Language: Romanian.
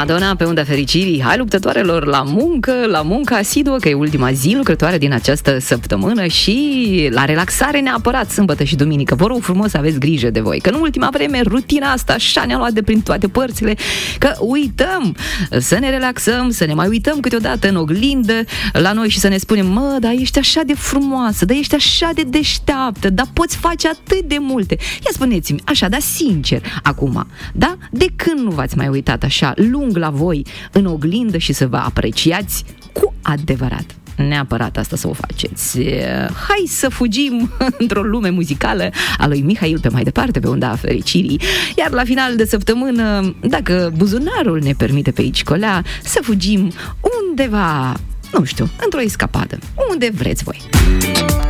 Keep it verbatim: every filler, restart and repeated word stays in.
Madonna pe unda fericirii. Hai luptătoarelor la muncă, la muncă asiduă, că e ultima zi lucrătoare din această săptămână, și la relaxare neapărat sâmbătă și duminică. Vă rog frumos să aveți grijă de voi, că în ultima vreme rutina asta așa ne-a luat de prin toate părțile, că uităm să ne relaxăm, să ne mai uităm câteodată în oglindă la noi și să ne spunem: mă, dar ești așa de frumoasă, dar ești așa de deșteaptă, dar poți face atât de multe. Ia spuneți-mi, așa, dar sincer, acum, da? De când nu v-ați mai uitat așa lung la voi în oglindă și să vă apreciați cu adevărat? Neapărat asta să o faceți. Hai să fugim într-o lume muzicală a lui Mihail pe mai departe, pe unda fericirii. Iar la final de săptămână, dacă buzunarul ne permite pe aici colea, să fugim undeva, nu știu, într-o escapadă, unde vreți voi.